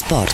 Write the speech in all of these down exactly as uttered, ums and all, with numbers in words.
Sport.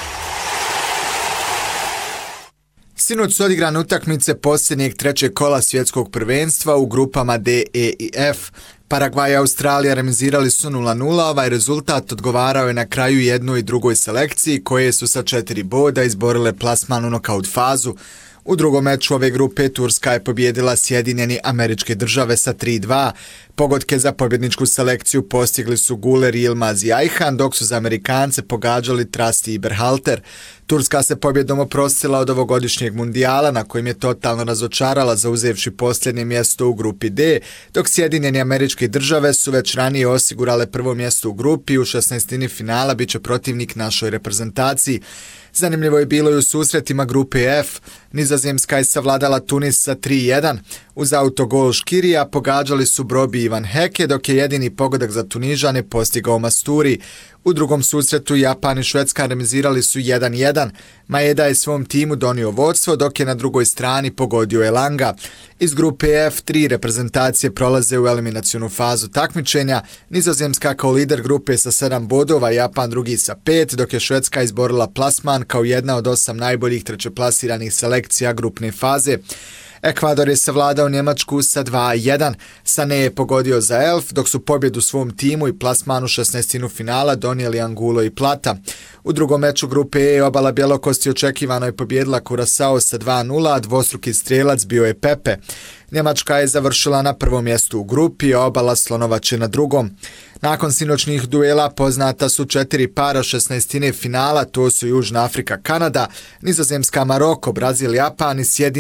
Sinoć su odigrane utakmice posljednjeg trećeg kola svjetskog prvenstva u grupama D, E i F. Paragvaj i Australija remizirali su nula nula, ovaj rezultat odgovarao je na kraju jednoj i drugoj selekciji koje su sa četiri boda izborile plasman u nokaut fazu. U drugom meču ove grupe Turska je pobjedila Sjedinjene Američke Države sa tri dva. Pogodke za pobjedničku selekciju postigli su Guler, Yilmaz i Ayhan, dok su za Amerikance pogađali Trasti i Berhalter. Turska se pobjedom oprostila od ovogodišnjeg mundijala, na kojem je totalno razočarala zauzevši posljednje mjesto u grupi D, dok Sjedinjene Američke Države su već ranije osigurale prvo mjesto u grupi. U šesnaestini finala bit će protivnik našoj reprezentaciji. Zanimljivo je bilo i u susretima grupe F. Nizozemska je savladala Tunis sa tri jedan. Uz autogol Škirija pogađali su Brobi i Van Heke, dok je jedini pogodak za Tunižane postigao Masturi. U drugom susretu Japan i Švedska remizirali su jedan jedan. Maeda je svom timu donio vodstvo, dok je na drugoj strani pogodio Elanga. Iz grupe F tri reprezentacije prolaze u eliminacionu fazu takmičenja. Nizozemska kao lider grupe sa sedam bodova, Japan drugi sa pet, dok je Švedska izborila plasman kao jedna od osam najboljih trećeplasiranih selekcija grupne faze. Ekvador je savladao Njemačku sa dva jedan. Sané je pogodio za elf, dok su pobjedu svom timu i plasmanu šesnaestinu finala donijeli Angulo i Plata. U drugom meču grupe E obala bjelokosti očekivano je pobjedila Curaçao sa dva nula, a dvostruki strelac bio je Pepe. Njemačka je završila na prvom mjestu u grupi, a obala Slonovače na drugom. Nakon sinoćnih duela poznata su četiri para šesnaestine finala, to su Južna Afrika, Kanada, Nizozemska, Maroko, Brazil, Japan i Sjedinjene